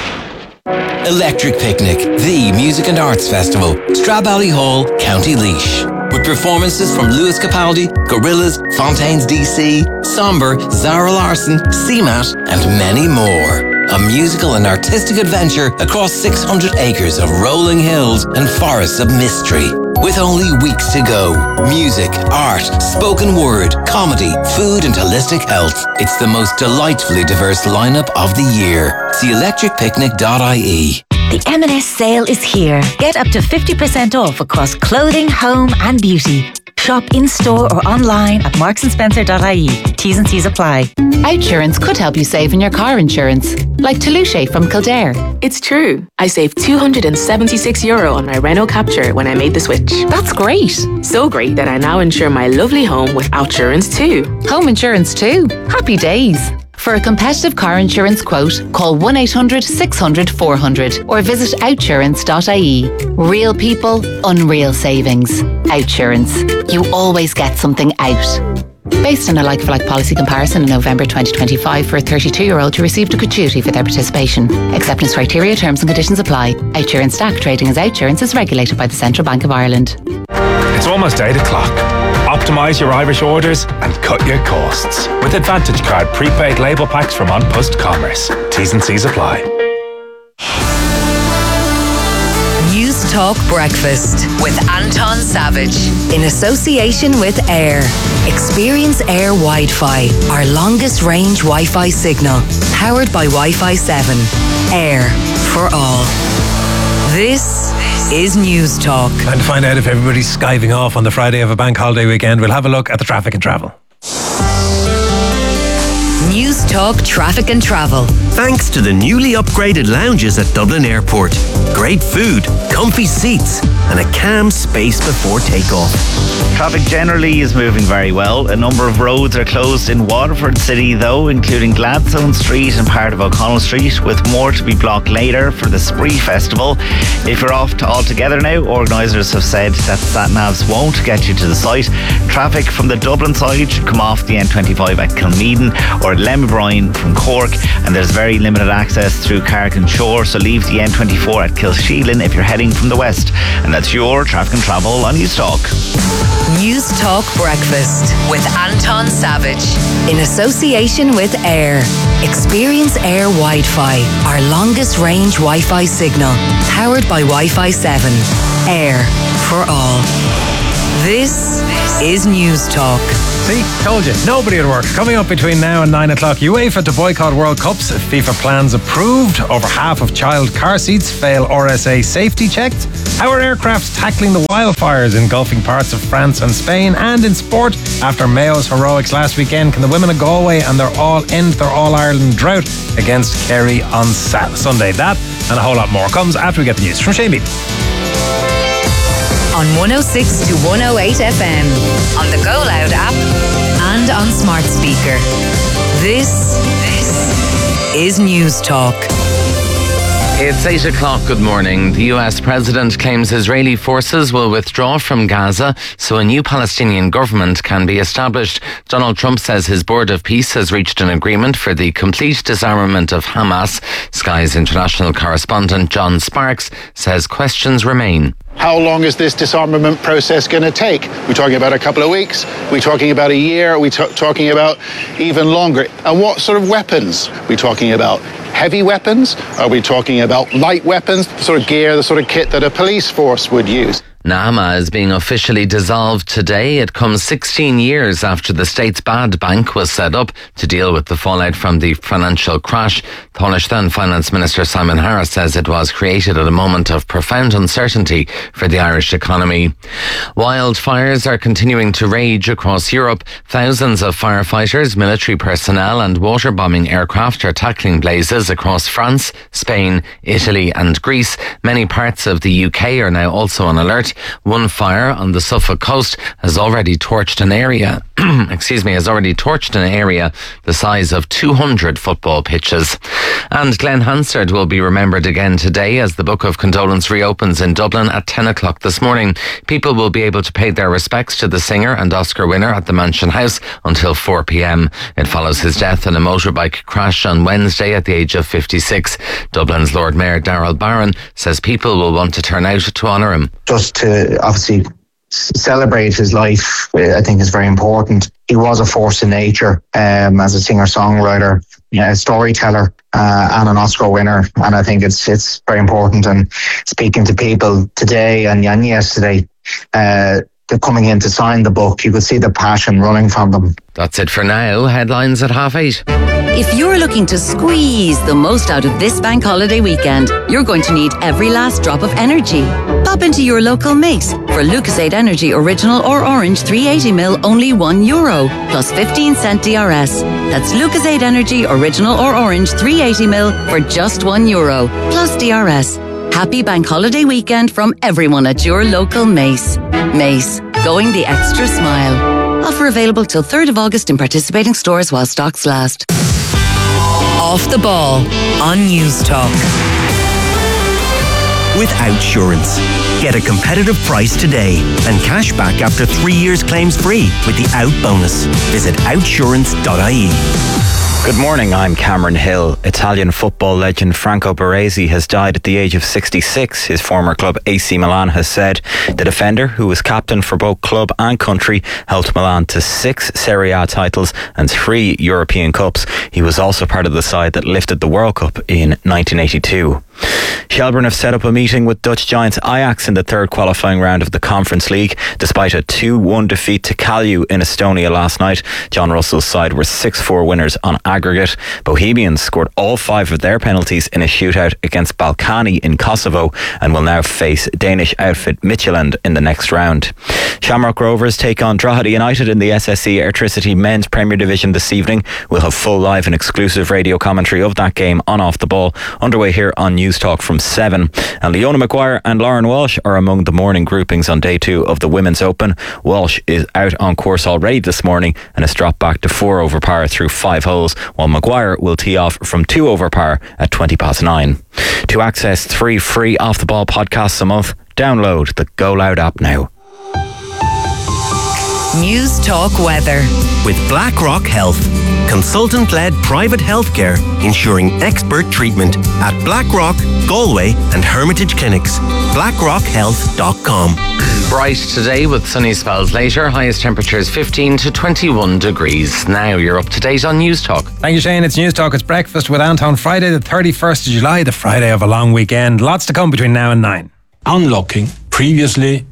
Electric Picnic, the music and arts festival, Stradbally Hall, County Laois. With performances from Lewis Capaldi, Gorillaz, Fontaines D C, Somber, Zara Larsson, C MAT, and many more. A musical and artistic adventure across six hundred acres of rolling hills and forests of mystery. With only weeks to go. Music, art, spoken word, comedy, food and holistic health. It's the most delightfully diverse lineup of the year. See electric picnic dot I E. The M and S sale is here. Get up to fifty percent off across clothing, home and beauty. Shop in-store or online at marks and spencer dot I E. T's and C's apply. Outsurance could help you save in your car insurance. Like Toulouse from Kildare. It's true. I saved two hundred seventy-six euro on my Renault Capture when I made the switch. That's great. So great that I now insure my lovely home with Outsurance too. Home insurance too. Happy days. For a competitive car insurance quote, call one eight hundred, six hundred, four hundred or visit outsurance dot I E. Real people, unreal savings. Outsurance. You always get something out. Based on a like-for-like policy comparison in November twenty twenty-five for a thirty-two-year-old who received a gratuity for their participation. Acceptance criteria, terms and conditions apply. Outsurance D A C trading as Outsurance is regulated by the Central Bank of Ireland. It's almost eight o'clock. Optimise your Irish orders and cut your costs. With Advantage Card prepaid label packs from An Post Commerce. T's and C's apply. News Talk Breakfast with Anton Savage in association with Air. Experience Air Wi-Fi, our longest range Wi-Fi signal, powered by Wi-Fi seven. Air for all. This is News Talk. And to find out if everybody's skiving off on the Friday of a bank holiday weekend, we'll have a look at the traffic and travel. News Talk Traffic and Travel. Thanks to the newly upgraded lounges at Dublin Airport. Great food, comfy seats, and a calm space before takeoff. Traffic generally is moving very well. A number of roads are closed in Waterford City though, including Gladstone Street and part of O'Connell Street, with more to be blocked later for the Spree Festival. If you're off to altogether now, organisers have said that sat-navs won't get you to the site. Traffic from the Dublin side should come off the N twenty-five at Kilmeaden or at Lembrine from Cork, and there's very limited access through Carrick Shore, so leave the N twenty-four at Kilsheelan if you're heading from the west. And that's your traffic and travel on News Talk. News Talk Breakfast with Anton Savage in association with Air. Experience Air Wi-Fi, our longest range Wi-Fi signal, powered by Wi-Fi seven. Air for all. This is News Talk. See, told you, nobody at work. Coming up between now and nine o'clock, UEFA to boycott World Cups. FIFA plans approved. Over half of child car seats fail R S A safety checks. How are aircraft tackling the wildfires engulfing parts of France and Spain? And in sport, after Mayo's heroics last weekend, can the women of Galway and their all end their All-Ireland drought against Kerry on Sunday? That and a whole lot more comes after we get the news from Shamey. On one oh six to one oh eight F M, on the Go Loud app, and on smart speaker. This, this is News Talk. It's eight o'clock. Good morning. The U S president claims Israeli forces will withdraw from Gaza so a new Palestinian government can be established. Donald Trump says his board of peace has reached an agreement for the complete disarmament of Hamas. Sky's international correspondent John Sparks says questions remain. How long is this disarmament process going to take? We're talking about a couple of weeks? We're talking about a year? Are we t- talking about even longer? And what sort of weapons are we talking about? Heavy weapons? Are we talking about light weapons? The sort of gear, the sort of kit that a police force would use? Nama is being officially dissolved today. It comes sixteen years after the state's bad bank was set up to deal with the fallout from the financial crash. Taoiseach then Finance Minister Simon Harris says it was created at a moment of profound uncertainty for the Irish economy. Wildfires are continuing to rage across Europe. Thousands of firefighters, military personnel and water-bombing aircraft are tackling blazes across France, Spain, Italy and Greece. Many parts of the U K are now also on alert. One fire on the Suffolk coast has already torched an area, excuse me, has already torched an area the size of two hundred football pitches. And Glenn Hansard will be remembered again today as the Book of Condolence reopens in Dublin at ten o'clock this morning. People will be able to pay their respects to the singer and Oscar winner at the Mansion House until four p.m. It follows his death in a motorbike crash on Wednesday at the age of fifty-six. Dublin's Lord Mayor Darrell Barron says people will want to turn out to honour him. Just to obviously celebrate his life, I think is very important. He was a force in nature um, as a singer-songwriter, you know, a storyteller uh, and an Oscar winner, and I think it's it's very important. And speaking to people today and, and yesterday, uh, they're coming in to sign the book. You could see the passion running from them. That's it for now. Headlines at half eight. If you're looking to squeeze the most out of this bank holiday weekend, you're going to need every last drop of energy. Pop into your local Mace for Lucasade Energy Original or Orange three eighty mil, only one euro, plus fifteen cent D R S. That's Lucasade Energy Original or Orange three eighty mil for just one euro, plus D R S. Happy bank holiday weekend from everyone at your local Mace. Mace, going the extra smile. Offer available till third of August in participating stores while stocks last. Off the Ball on News Talk. With Outsurance. Get a competitive price today and cash back after three years claims free with the Out bonus. Visit outsurance dot I E. Good morning, I'm Cameron Hill. Italian football legend Franco Baresi has died at the age of sixty-six. His former club A C Milan has said the defender, who was captain for both club and country, helped Milan to six Serie A titles and three European Cups. He was also part of the side that lifted the World Cup in nineteen eighty-two. Shelbourne have set up a meeting with Dutch giants Ajax in the third qualifying round of the Conference League. Despite a two one defeat to Kalju in Estonia last night, John Russell's side were six four winners on aggregate. Bohemians scored all five of their penalties in a shootout against Balkani in Kosovo and will now face Danish outfit Midtjylland in the next round. Shamrock Rovers take on Drogheda United in the S S E Airtricity Men's Premier Division this evening. We'll have full live and exclusive radio commentary of that game on Off the Ball, underway here on News Talk from seven. And Leona Maguire and Lauren Walsh are among the morning groupings on day two of the Women's Open. Walsh is out on course already this morning and has dropped back to four over par through five holes, while Maguire will tee off from two over par at twenty past nine. To access three free Off the Ball podcasts a month, download the Go Loud app now. News Talk Weather. With BlackRock Health, consultant-led private healthcare ensuring expert treatment at BlackRock, Galway and Hermitage Clinics. blackrock health dot com. Bright today with sunny spells later. Highest temperatures fifteen to twenty-one degrees. Now you're up to date on News Talk. Thank you, Shane. It's News Talk. It's breakfast with Anton. Friday the thirty-first of July, the Friday of a long weekend. Lots to come between now and nine. Unlocking previously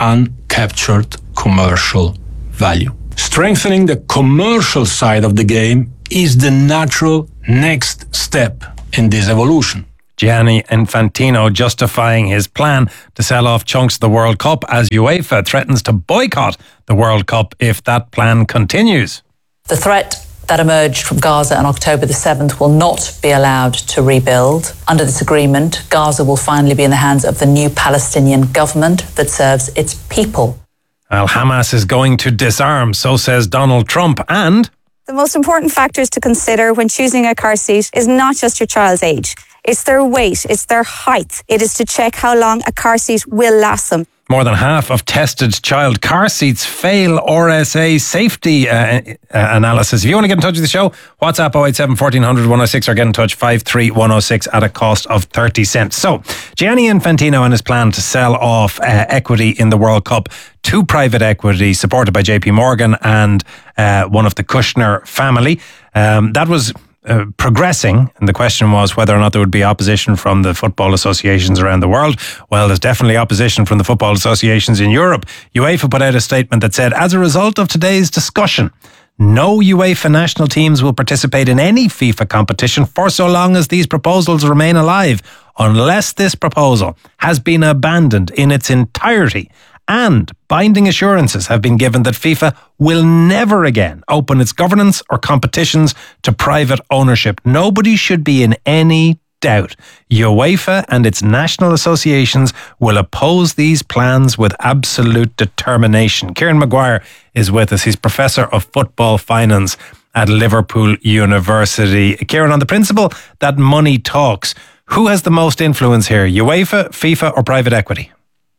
uncaptured commercial value. Strengthening the commercial side of the game is the natural next step in this evolution. Gianni Infantino justifying his plan to sell off chunks of the World Cup as UEFA threatens to boycott the World Cup if that plan continues. The threat that emerged from Gaza on October the seventh will not be allowed to rebuild. Under this agreement, Gaza will finally be in the hands of the new Palestinian government that serves its people. Well, Hamas is going to disarm, so says Donald Trump, and the most important factors to consider when choosing a car seat is not just your child's age. It's their weight, it's their height. It is to check how long a car seat will last them. More than half of tested child car seats fail R S A safety uh, uh, analysis. If you want to get in touch with the show, WhatsApp oh eight seven, fourteen hundred, one oh six or get in touch five three one oh six at a cost of thirty cents. So, Gianni Infantino and his plan to sell off uh, equity in the World Cup to private equity supported by J P Morgan and uh, one of the Kushner family. Um, that was Uh, progressing, and the question was whether or not there would be opposition from the football associations around the world. Well, there's definitely opposition from the football associations in Europe. UEFA put out a statement that said, as a result of today's discussion, no UEFA national teams will participate in any FIFA competition for so long as these proposals remain alive, unless this proposal has been abandoned in its entirety and binding assurances have been given that FIFA will never again open its governance or competitions to private ownership. Nobody should be in any doubt. UEFA and its national associations will oppose these plans with absolute determination. Kieran Maguire is with us. He's Professor of Football Finance at Liverpool University. Kieran, on the principle that money talks, who has the most influence here, UEFA, FIFA or private equity?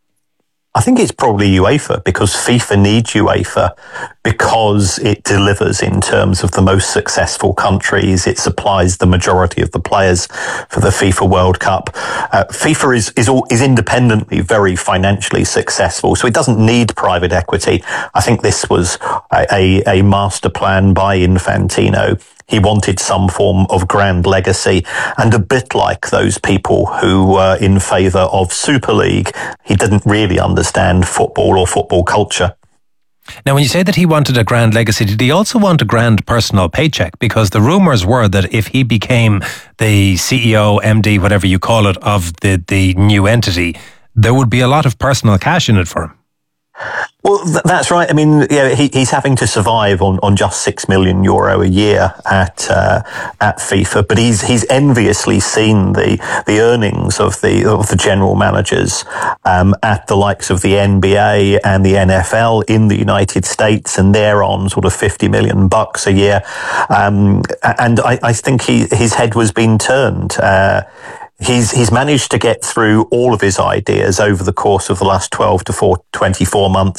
I think it's probably UEFA, because FIFA needs UEFA because it delivers in terms of the most successful countries. It supplies the majority of the players for the FIFA World Cup. Uh, FIFA is, is, all, is independently very financially successful, so it doesn't need private equity. I think this was a, a, a master plan by Infantino. He wanted some form of grand legacy, and a bit like those people who were in favour of Super League, he didn't really understand football or football culture. Now, when you say that he wanted a grand legacy, did he also want a grand personal paycheck? Because the rumours were that if he became the C E O, M D, whatever you call it, of the, the new entity, there would be a lot of personal cash in it for him. Well, th- that's right. I mean, yeah, he, he's having to survive on, on just six million euro a year at uh, at FIFA, but he's he's enviously seen the the earnings of the of the general managers um, at the likes of the N B A and the N F L in the United States, and they're on sort of fifty million bucks a year, um, and I, I think he his head was being turned. Uh, He's he's managed to get through all of his ideas over the course of the last twelve to twenty-four months.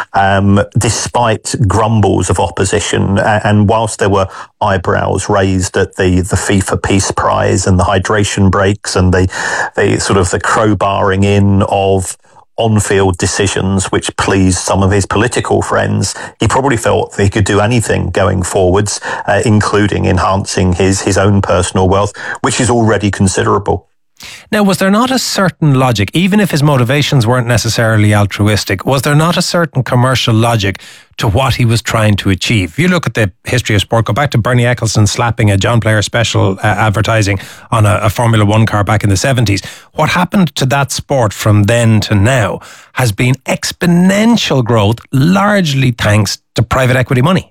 um, despite grumbles of opposition. And whilst there were eyebrows raised at the, the FIFA Peace Prize and the hydration breaks and the, the sort of the crowbarring in of on-field decisions which pleased some of his political friends, he probably felt that he could do anything going forwards, uh, including enhancing his, his own personal wealth, which is already considerable. Now, was there not a certain logic, even if his motivations weren't necessarily altruistic, was there not a certain commercial logic to what he was trying to achieve? If you look at the history of sport, go back to Bernie Ecclestone slapping a John Player special uh, advertising on a, a Formula One car back in the seventies. What happened to that sport from then to now has been exponential growth, largely thanks to private equity money.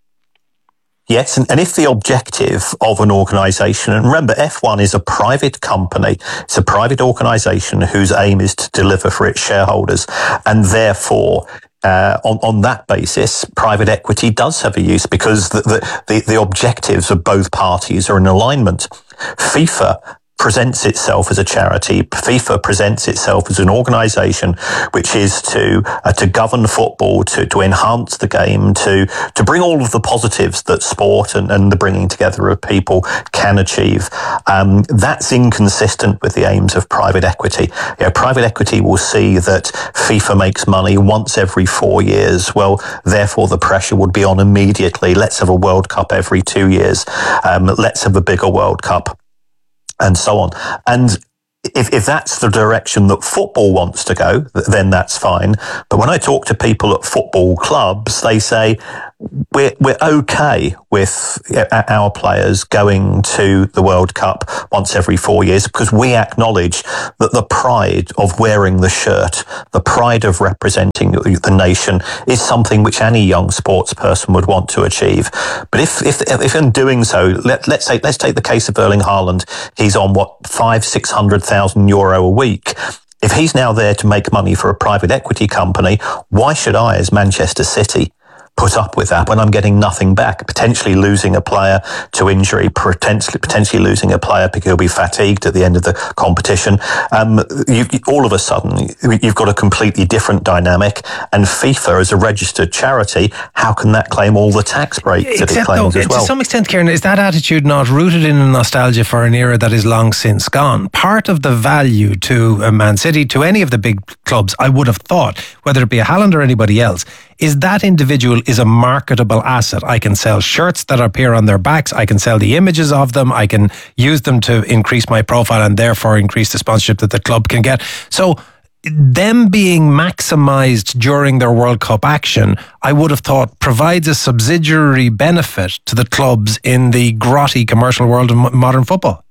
Yes, and, and if the objective of an organisation, and remember, F one is a private company, it's a private organisation whose aim is to deliver for its shareholders, and therefore, uh, on, on that basis, private equity does have a use because the, the, the, the objectives of both parties are in alignment. FIFA presents itself as a charity. FIFA presents itself as an organisation which is to uh, to govern football, to to enhance the game, to to bring all of the positives that sport and, and the bringing together of people can achieve. Um, that's inconsistent with the aims of private equity. You know, private equity will see that FIFA makes money once every four years. Well, therefore, the pressure would be on immediately. Let's have a World Cup every two years. Um, let's have a bigger World Cup. And so on. And if, if that's the direction that football wants to go, then that's fine. But when I talk to people at football clubs, they say, we're, we're okay with our players going to the World Cup once every four years because we acknowledge that the pride of wearing the shirt, the pride of representing the nation is something which any young sports person would want to achieve. But if, if, if in doing so, let, let's say, let's take the case of Erling Haaland. He's on what, five, six hundred thousand euro a week. If he's now there to make money for a private equity company, why should I, as Manchester City, put up with that when I'm getting nothing back, potentially losing a player to injury, potentially potentially losing a player because he'll be fatigued at the end of the competition. Um, you, all of a sudden, you've got a completely different dynamic. And FIFA, as a registered charity, how can that claim all the tax breaks that it claims though, as well? To some extent, Kieran, is that attitude not rooted in a nostalgia for an era that is long since gone? Part of the value to a Man City, to any of the big clubs, I would have thought, whether it be a Haaland or anybody else, is that individual is a marketable asset. I can sell shirts that appear on their backs. I can sell the images of them. I can use them to increase my profile and therefore increase the sponsorship that the club can get. So them being maximised during their World Cup action, I would have thought provides a subsidiary benefit to the clubs in the grotty commercial world of modern football.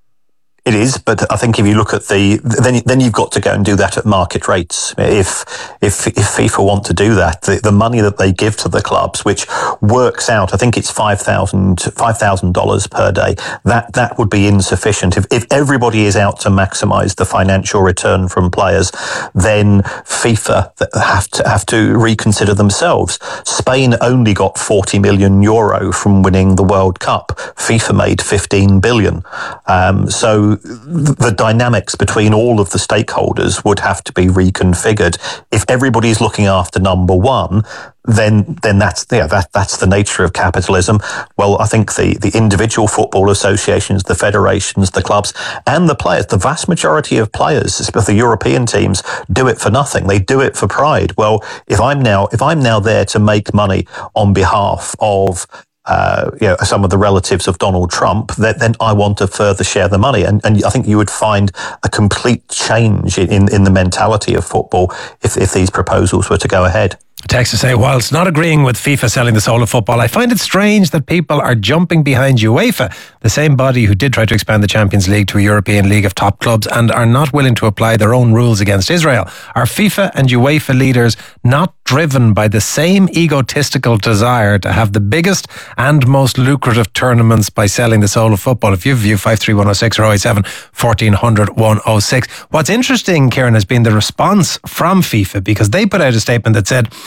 It is, but I think if you look at the, then then you've got to go and do that at market rates. If if if FIFA want to do that, the, the money that they give to the clubs, which works out, I think it's five thousand five thousand dollars per day. That that would be insufficient. If if everybody is out to maximise the financial return from players, then FIFA have to have to reconsider themselves. Spain only got forty million euro from winning the World Cup. FIFA made fifteen billion. Um, so. The dynamics between all of the stakeholders would have to be reconfigured. If everybody's looking after number one, then then that's yeah, that that's the nature of capitalism. Well, I think the the individual football associations, the federations, the clubs, and the players, the vast majority of players, especially the European teams, do it for nothing. They do it for pride. Well, if I'm now if I'm now there to make money on behalf of Uh, you know, some of the relatives of Donald Trump, then, then I want to further share the money. And, and I think you would find a complete change in, in the mentality of football if, if these proposals were to go ahead. Text to say, whilst not agreeing with FIFA selling the soul of football, I find it strange that people are jumping behind UEFA, the same body who did try to expand the Champions League to a European League of top clubs, and are not willing to apply their own rules against Israel. Are FIFA and UEFA leaders not driven by the same egotistical desire to have the biggest and most lucrative tournaments by selling the soul of football? If you view five three one oh six or oh eight seven, fourteen hundred, one oh six. What's interesting, Kieran, has been the response from FIFA, because they put out a statement that said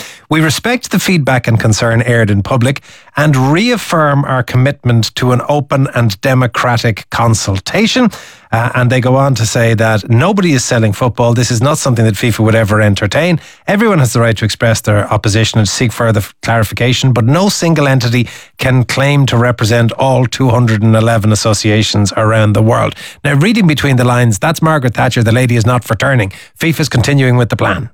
We respect the feedback and concern aired in public and reaffirm our commitment to an open and democratic consultation. Uh, and they go on to say that nobody is selling football. This is not something that FIFA would ever entertain. Everyone has the right to express their opposition and seek further clarification, but no single entity can claim to represent all two hundred eleven associations around the world. Now, reading between the lines, that's Margaret Thatcher. The lady is not for turning. FIFA's continuing with the plan.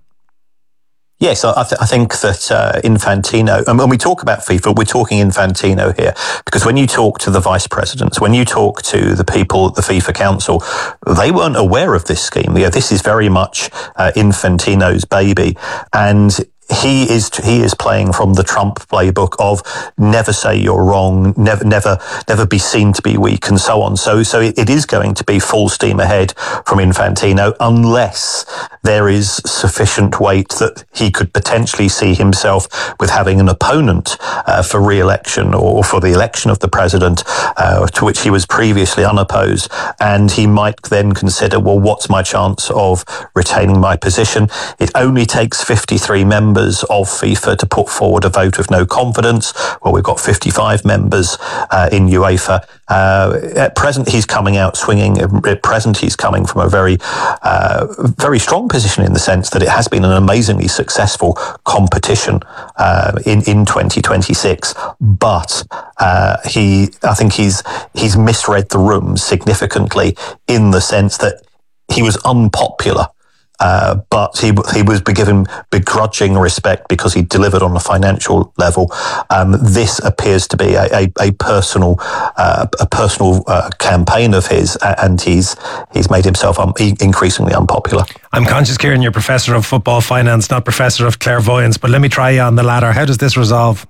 Yes, I, th- I think that uh, Infantino, and when we talk about FIFA, we're talking Infantino here, because when you talk to the vice presidents, when you talk to the people at the FIFA Council, they weren't aware of this scheme. You know, this is very much uh, Infantino's baby, and He is he is playing from the Trump playbook of never say you're wrong, never never never be seen to be weak, and so on. So so it, it is going to be full steam ahead from Infantino, unless there is sufficient weight that he could potentially see himself with having an opponent uh, for re-election or for the election of the president, uh, to which he was previously unopposed, and he might then consider, well, what's my chance of retaining my position? It only takes fifty-three members of FIFA to put forward a vote of no confidence. Well, we've got fifty-five members uh, in UEFA. Uh, at present, he's coming out swinging. At present, he's coming from a very, uh, very strong position in the sense that it has been an amazingly successful competition uh, in in twenty twenty-six. But uh, he, I think he's he's misread the room significantly in the sense that he was unpopular. Uh, but he he was given begrudging respect because he delivered on a financial level. Um, this appears to be a, a, a personal uh, a personal uh, campaign of his, and he's he's made himself un- increasingly unpopular. I'm conscious, Kieran, you're professor of football finance, not professor of clairvoyance, but let me try you on the ladder. How does this resolve?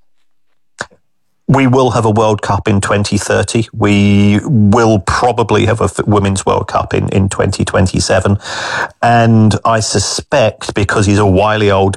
We will have a World Cup in twenty thirty. We will probably have a Women's World Cup in, in twenty twenty-seven. And I suspect, because he's a wily old